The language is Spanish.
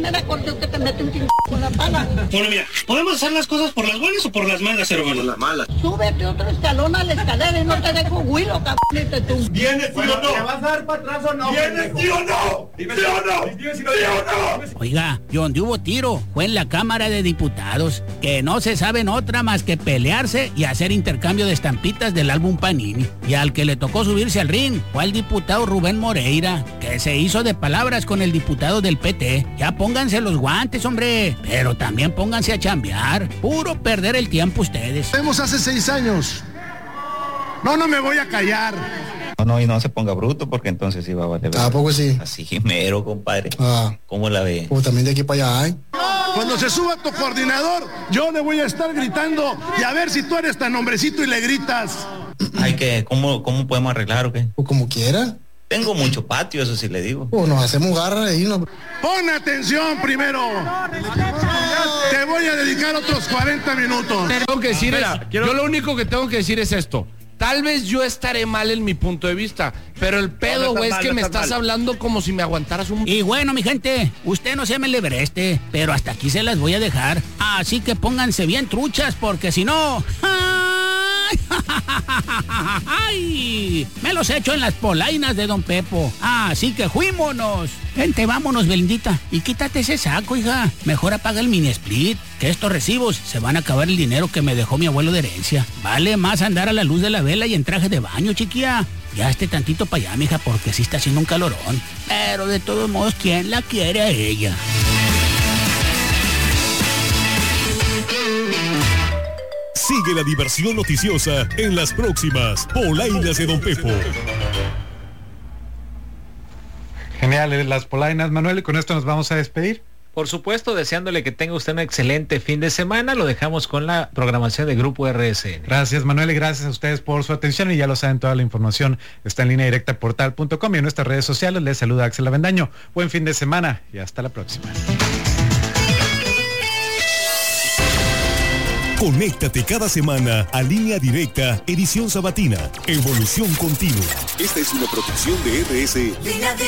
tener acordeón que te mete un chingo con la pala. Bueno, mira, ¿podemos hacer las cosas por las buenas o por las malas, hermano? Por las malas. Súbete otro escalón a la escalera y no te dejo huilo, cabrón, tú. ¿Vienes, sí o no? ¿Te vas a dar para atrás o no? ¿Vienes, sí o no? ¿Sí o no? ¿Sí o no? Oiga, y donde hubo tiro fue en la Cámara de Diputados, que no se saben otra más que pelearse y hacer intercambio de estampitas del álbum Panini. Y al que le tocó subirse al ring fue al diputado Rubén Moreira, que se hizo de palabras con el diputado del PT. Ya pónganse los guantes, hombre, pero también pónganse a chambear. Puro perder el tiempo ustedes. Vemos hace 6 años. No me voy a callar. No, y no se ponga bruto porque entonces sí va a valer. ¿A poco sí? Así mero, compadre. Ah. ¿Cómo la ve? Pues también de aquí para allá, ¿eh? Cuando se suba tu coordinador, yo le voy a estar gritando y a ver si tú eres tan hombrecito y le gritas. Ay, ¿cómo podemos arreglar o qué? Pues como quiera. Tengo mucho patio, eso sí le digo. Pues nos hacemos garra y no. Pon atención primero. Te voy a dedicar otros 40 minutos. Tengo que decir, yo lo único que tengo que decir es esto. Tal vez yo estaré mal en mi punto de vista, pero el pedo, güey, es que me estás hablando como si me aguantaras un... Y bueno, mi gente, usted no se me lebreste, pero hasta aquí se las voy a dejar. Así que pónganse bien truchas, porque si no... ¡Ay! Me los echo en las polainas de Don Pepo. Así que fuímonos. Vente, vámonos, Belindita. Y quítate ese saco, hija. Mejor apaga el mini split, que estos recibos se van a acabar el dinero que me dejó mi abuelo de herencia. Vale más andar a la luz de la vela y en traje de baño, chiquilla. Ya esté tantito para allá, mija, porque sí está haciendo un calorón. Pero de todos modos, ¿quién la quiere a ella? Sigue la diversión noticiosa en las próximas Polainas de Don Pepo. Genial, las polainas, Manuel, y con esto nos vamos a despedir. Por supuesto, deseándole que tenga usted un excelente fin de semana. Lo dejamos con la programación de Grupo RSN. Gracias, Manuel, y gracias a ustedes por su atención. Y ya lo saben, toda la información está en línea directa portal.com y en nuestras redes sociales. Les saluda Axel Avendaño. Buen fin de semana y hasta la próxima. Conéctate cada semana a Línea Directa, edición sabatina. Evolución continua. Esta es una producción de RS.